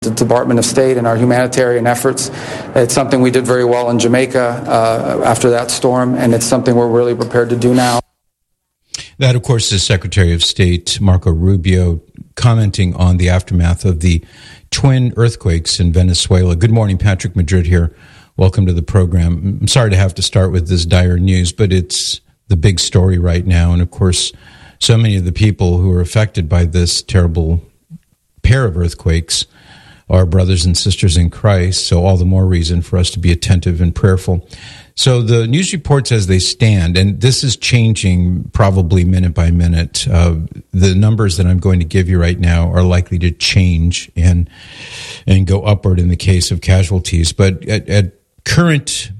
the Department of State and our humanitarian efforts. It's something we did very well in Jamaica after that storm, and it's something we're really prepared to do now. That, of course, is Secretary of State Marco Rubio commenting on the aftermath of the twin earthquakes in Venezuela. Good morning, Patrick Madrid here. Welcome to the program. I'm sorry to have to start with this dire news, but it's the big story right now. And, of course, so many of the people who are affected by this terrible pair of earthquakes are brothers and sisters in Christ, so all the more reason for us to be attentive and prayerful. So the news reports as they stand, and this is changing probably minute by minute. The numbers that I'm going to give you right now are likely to change and go upward in the case of casualties. But at the current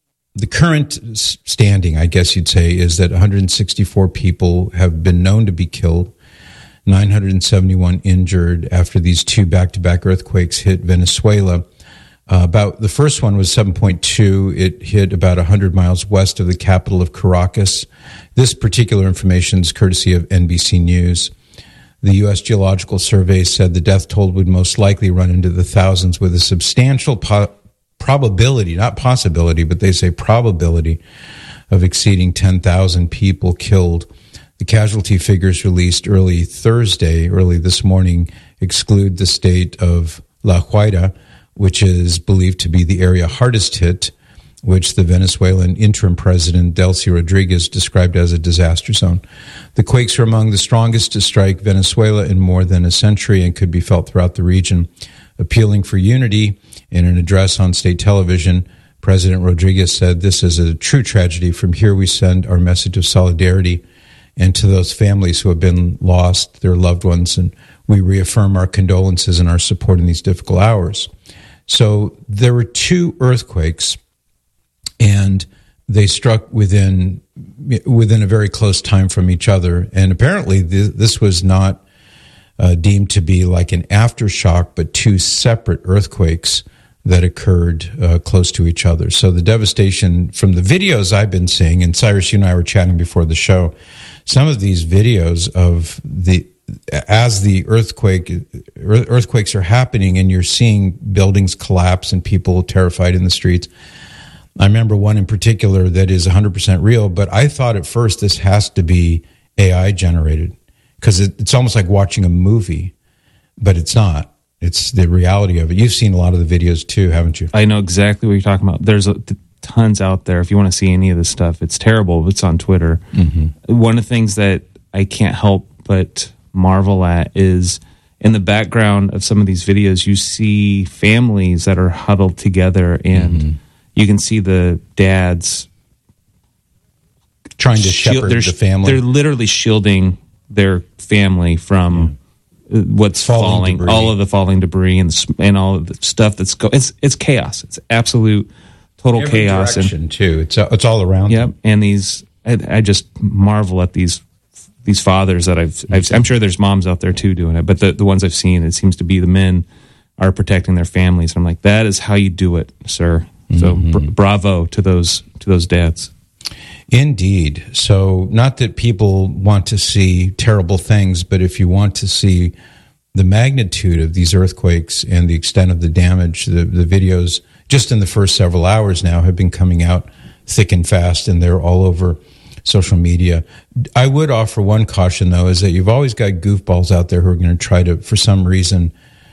standing, I guess you'd say, is that 164 people have been known to be killed, 971 injured after these two back-to-back earthquakes hit Venezuela. About the first one was 7.2. It hit about 100 miles west of the capital of Caracas. This particular information is courtesy of NBC News. The U.S. Geological Survey said the death toll would most likely run into the thousands, with a substantial probability, not possibility, but they say probability, of exceeding 10,000 people killed. The casualty figures released early this morning, exclude the state of La Guaira, which is believed to be the area hardest hit, which the Venezuelan interim president, Delcy Rodriguez, described as a disaster zone. The quakes are among the strongest to strike Venezuela in more than a century and could be felt throughout the region. Appealing for unity in an address on state television, President Rodriguez said, "This is a true tragedy. From here we send our message of solidarity and to those families who have been lost, their loved ones, and we reaffirm our condolences and our support in these difficult hours." So there were two earthquakes, and they struck within a very close time from each other. And apparently this was not deemed to be like an aftershock, but two separate earthquakes that occurred close to each other. So the devastation from the videos I've been seeing, and Cyrus, you and I were chatting before the show, some of these videos of as the earthquakes are happening and you're seeing buildings collapse and people terrified in the streets. I remember one in particular that is 100% real, but I thought at first this has to be AI generated because it's almost like watching a movie, but it's not. It's the reality of it. You've seen a lot of the videos too, haven't you? I know exactly what you're talking about. There's tons out there. If you want to see any of this stuff, it's terrible. It's on Twitter. Mm-hmm. One of the things that I can't help but marvel at is in the background of some of these videos, you see families that are huddled together, and you can see the dads trying to shepherd the family. They're literally shielding their family from what's falling, all of the falling debris and all of the stuff that's it's chaos. It's absolute total every chaos. And too, it's all around. Yep, and I just marvel at these fathers that I'm sure there's moms out there too doing it, but the ones I've seen, it seems to be the men are protecting their families. And I'm like, that is how you do it, sir. So bravo to those dads. Indeed. So not that people want to see terrible things, but if you want to see the magnitude of these earthquakes and the extent of the damage, the videos just in the first several hours now have been coming out thick and fast, and they're all over social media. I would offer one caution, though, is that you've always got goofballs out there who are going to try to, for some reason,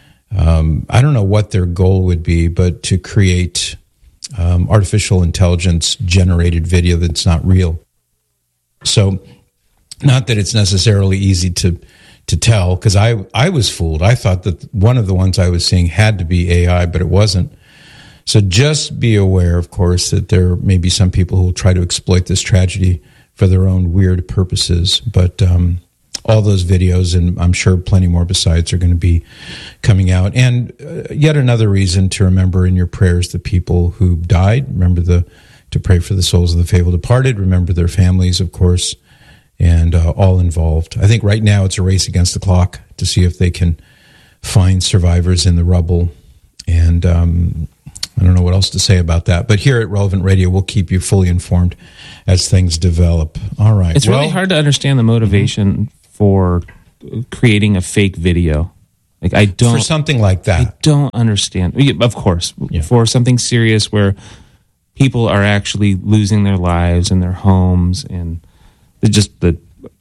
I don't know what their goal would be, but to create artificial intelligence generated video that's not real. So not that it's necessarily easy to tell, because I was fooled. I thought that one of the ones I was seeing had to be AI, but it wasn't. So just be aware, of course, that there may be some people who will try to exploit this tragedy for their own weird purposes. But all those videos, and I'm sure plenty more besides, are going to be coming out. And yet another reason to remember in your prayers the people who died. Remember to pray for the souls of the faithful departed. Remember their families, of course, and all involved. I think right now it's a race against the clock to see if they can find survivors in the rubble. And I don't know what else to say about that. But here at Relevant Radio, we'll keep you fully informed as things develop. All right. It's really hard to understand the motivation for creating a fake video. Like, I don't... For something like that. I don't understand. Of course, Yeah. for something serious where people are actually losing their lives and their homes, and just the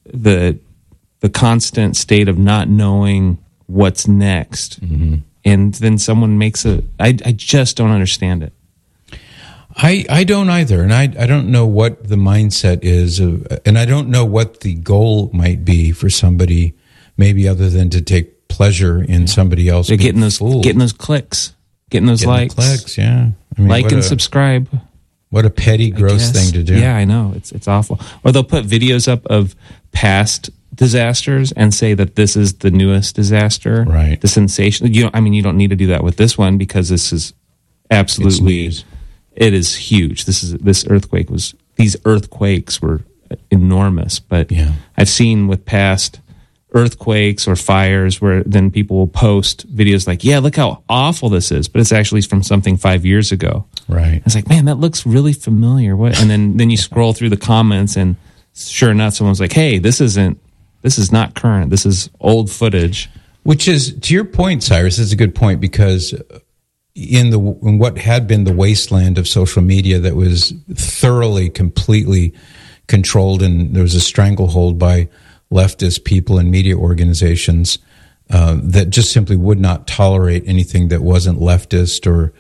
constant state of not knowing what's next. And then someone makes I just don't understand it. I don't either, and I don't know what the mindset is, and I don't know what the goal might be for somebody, maybe other than to take pleasure in somebody else. They're getting those clicks, getting those likes, yeah. I mean, like and subscribe. What a petty, gross thing to do. Yeah, I know, it's awful. Or they'll put videos up of past disasters and say that this is the newest disaster, right? The sensation. You don't need to do that with this one, because this is absolutely. It is huge. These earthquakes were enormous, but yeah. I've seen with past earthquakes or fires where then people will post videos like, yeah, look how awful this is, but it's actually from something 5 years ago. Right. It's like, man, that looks really familiar. What? And then you scroll through the comments, and sure enough, someone's like, hey, this is not current. This is old footage. Which is, to your point, Cyrus, is a good point, because in what had been the wasteland of social media that was thoroughly, completely controlled, and there was a stranglehold by leftist people and media organizations that just simply would not tolerate anything that wasn't leftist or,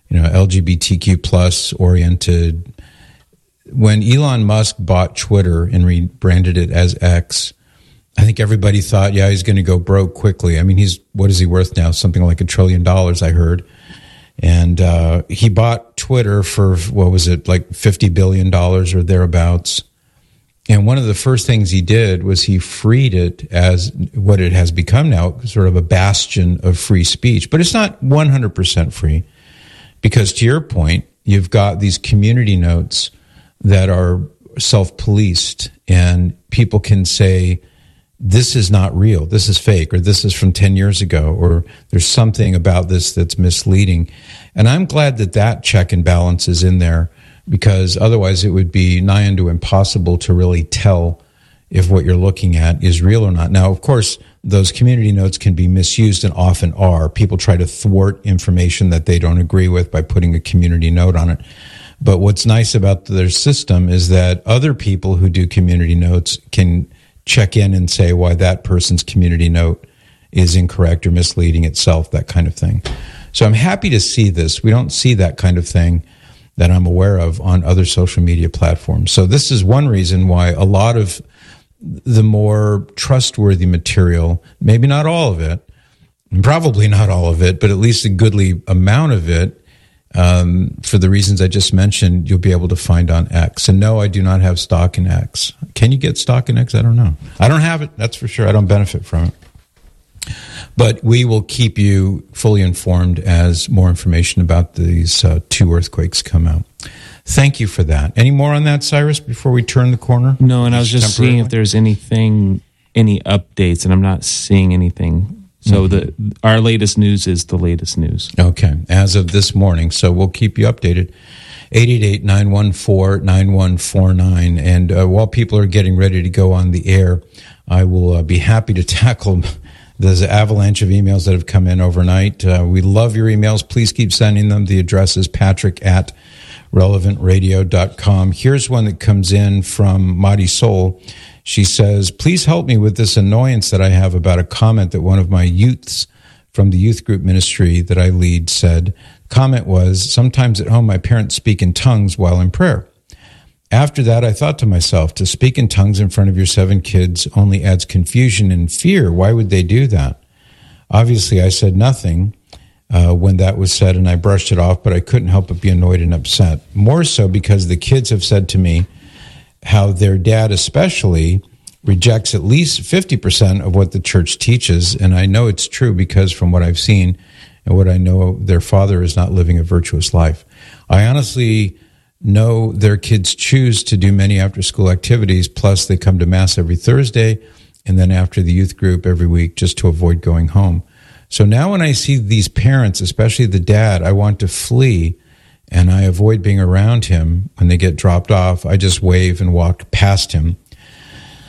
LGBTQ plus oriented. When Elon Musk bought Twitter and rebranded it as X, I think everybody thought, yeah, he's going to go broke quickly. I mean, what is he worth now? Something like $1 trillion, I heard. And he bought Twitter for, what was it, like $50 billion or thereabouts. And one of the first things he did was he freed it as what it has become now, sort of a bastion of free speech. But it's not 100% free, because to your point, you've got these community notes that are self-policed, and people can say, this is not real, this is fake, or this is from 10 years ago, or there's something about this that's misleading. And I'm glad that check and balance is in there, because otherwise it would be nigh unto impossible to really tell if what you're looking at is real or not. Now, of course, those community notes can be misused, and often are. People try to thwart information that they don't agree with by putting a community note on it. But what's nice about their system is that other people who do community notes can check in and say why that person's community note is incorrect or misleading itself, that kind of thing. So I'm happy to see this. We don't see that kind of thing that I'm aware of on other social media platforms. So this is one reason why a lot of the more trustworthy material, maybe not all of it, and probably not all of it, but at least a goodly amount of it, for the reasons I just mentioned, you'll be able to find on X. And no, I do not have stock in X. Can you get stock in X? I don't know. I don't have it, that's for sure. I don't benefit from it. But we will keep you fully informed as more information about these two earthquakes come out. Thank you for that. Any more on that, Cyrus, before we turn the corner? No, and I was just seeing if there's any updates, and I'm not seeing anything. So our latest news is the latest news. Okay, as of this morning. So we'll keep you updated. 888-914-9149. And while people are getting ready to go on the air, I will be happy to tackle the avalanche of emails that have come in overnight. We love your emails. Please keep sending them. The address is patrick@relevantradio.com. Here's one that comes in from Madi Soul. She says, please help me with this annoyance that I have about a comment that one of my youths from the youth group ministry that I lead said. Comment was, sometimes at home my parents speak in tongues while in prayer. After that, I thought to myself, to speak in tongues in front of your 7 kids only adds confusion and fear. Why would they do that? Obviously, I said nothing when that was said, and I brushed it off, but I couldn't help but be annoyed and upset. More so because the kids have said to me how their dad especially rejects at least 50% of what the church teaches, and I know it's true because from what I've seen and what I know, their father is not living a virtuous life. I honestly know their kids choose to do many after-school activities, plus they come to Mass every Thursday, and then after the youth group every week just to avoid going home. So now when I see these parents, especially the dad, I want to flee, and I avoid being around him. When they get dropped off, I just wave and walk past him.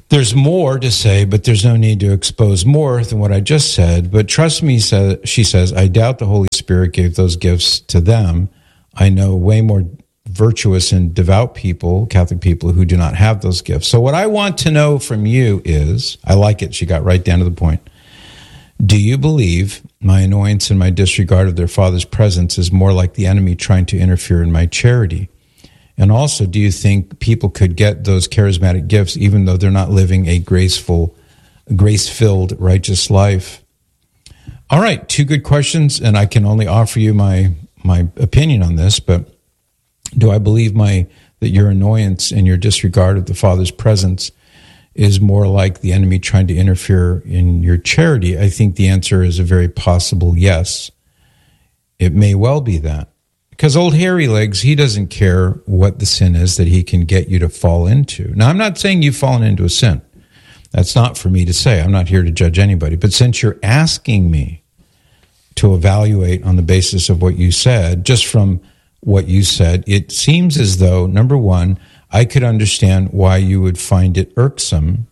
There's more to say, but there's no need to expose more than what I just said. But trust me, she says, I doubt the Holy Spirit gave those gifts to them. I know way more virtuous and devout people, Catholic people, who do not have those gifts. So what I want to know from you is, I like it, she got right down to the point. Do you believe my annoyance and my disregard of their Father's presence is more like the enemy trying to interfere in my charity? And also, do you think people could get those charismatic gifts even though they're not living a graceful, grace-filled, righteous life? All right, 2 good questions, and I can only offer you my opinion on this, but do I believe that your annoyance and your disregard of the Father's presence is more like the enemy trying to interfere in your charity? I think the answer is a very possible yes. It may well be that. Because old hairy legs, he doesn't care what the sin is that he can get you to fall into. Now, I'm not saying you've fallen into a sin. That's not for me to say. I'm not here to judge anybody. But since you're asking me to evaluate on the basis of what you said, just from what you said, it seems as though, number one, I could understand why you would find it irksome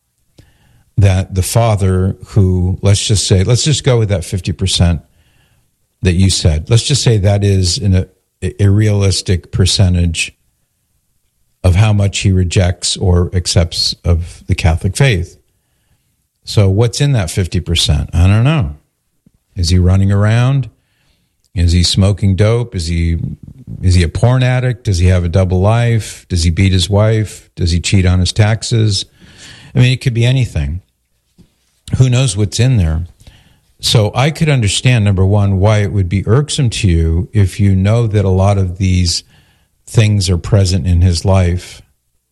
that the Father who, let's just go with that 50%. That you said. Let's just say that is a realistic percentage of how much he rejects or accepts of the Catholic faith. So what's in that 50%? I don't know. Is he running around? Is he smoking dope? Is he a porn addict? Does he have a double life? Does he beat his wife? Does he cheat on his taxes? I mean, it could be anything. Who knows what's in there? So I could understand, number one, why it would be irksome to you if you know that a lot of these things are present in his life,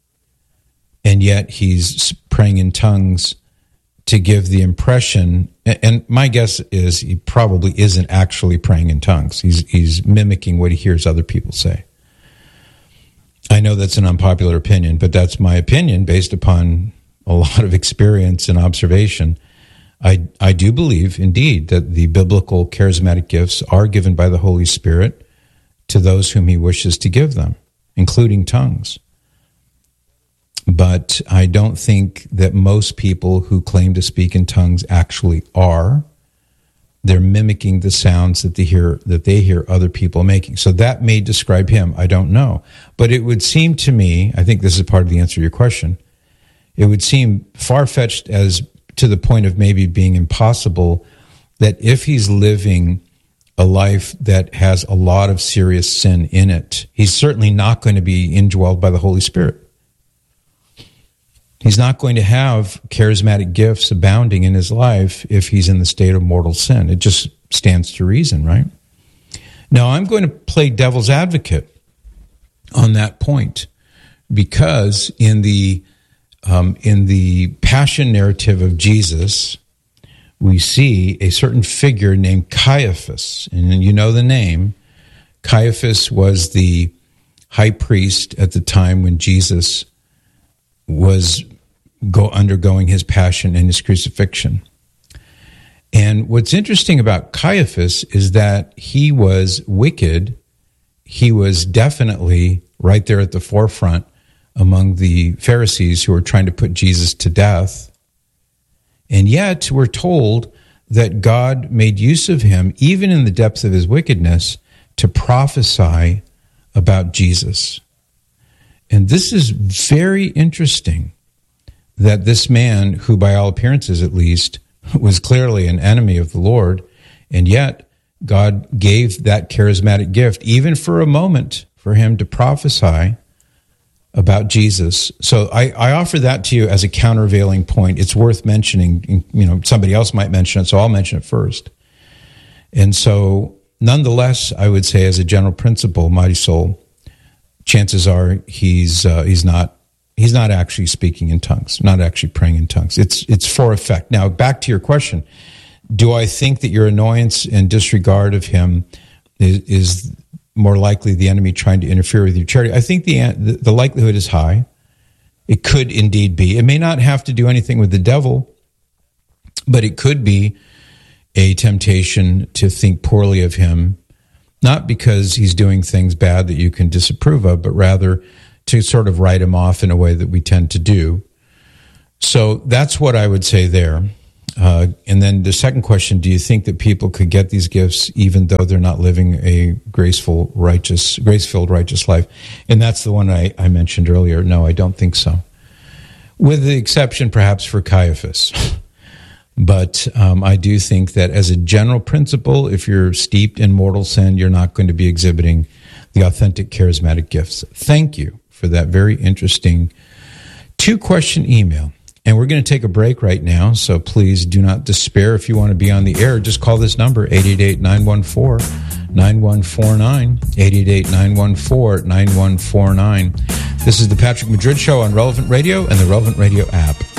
and yet he's praying in tongues to give the impression, and my guess is he probably isn't actually praying in tongues. He's mimicking what he hears other people say. I know that's an unpopular opinion, but that's my opinion based upon a lot of experience and observation. I do believe, indeed, that the biblical charismatic gifts are given by the Holy Spirit to those whom he wishes to give them, including tongues. But I don't think that most people who claim to speak in tongues actually are. They're mimicking the sounds that they hear other people making. So that may describe him. I don't know. But it would seem to me, I think this is part of the answer to your question, it would seem far-fetched as to the point of maybe being impossible, that if he's living a life that has a lot of serious sin in it, he's certainly not going to be indwelled by the Holy Spirit. He's not going to have charismatic gifts abounding in his life if he's in the state of mortal sin. It just stands to reason, right? Now, I'm going to play devil's advocate on that point, because in the passion narrative of Jesus, we see a certain figure named Caiaphas, and you know the name. Caiaphas was the high priest at the time when Jesus was undergoing his passion and his crucifixion. And what's interesting about Caiaphas is that he was wicked. He was definitely right there at the forefront among the Pharisees who were trying to put Jesus to death. And yet we're told that God made use of him, even in the depths of his wickedness, to prophesy about Jesus. And this is very interesting, that this man, who by all appearances at least, was clearly an enemy of the Lord, and yet God gave that charismatic gift, even for a moment, for him to prophesy about Jesus. So I offer that to you as a countervailing point. It's worth mentioning. Somebody else might mention it, so I'll mention it first. And so, nonetheless, I would say, as a general principle, Mighty Soul, chances are he's not actually speaking in tongues, not actually praying in tongues. It's for effect. Now, back to your question: do I think that your annoyance and disregard of him is more likely the enemy trying to interfere with your charity? I think the likelihood is high. It could indeed be. It may not have to do anything with the devil, but it could be a temptation to think poorly of him, not because he's doing things bad that you can disapprove of, but rather to sort of write him off in a way that we tend to do. So that's what I would say there. And then the second question, do you think that people could get these gifts even though they're not living a grace-filled, righteous life? And that's the one I mentioned earlier. No, I don't think so. With the exception perhaps for Caiaphas. But I do think that as a general principle, if you're steeped in mortal sin, you're not going to be exhibiting the authentic charismatic gifts. Thank you for that very interesting 2-question email. And we're going to take a break right now, so please do not despair. If you want to be on the air, just call this number, 888-914-9149, 888-914-9149. This is the Patrick Madrid Show on Relevant Radio and the Relevant Radio app.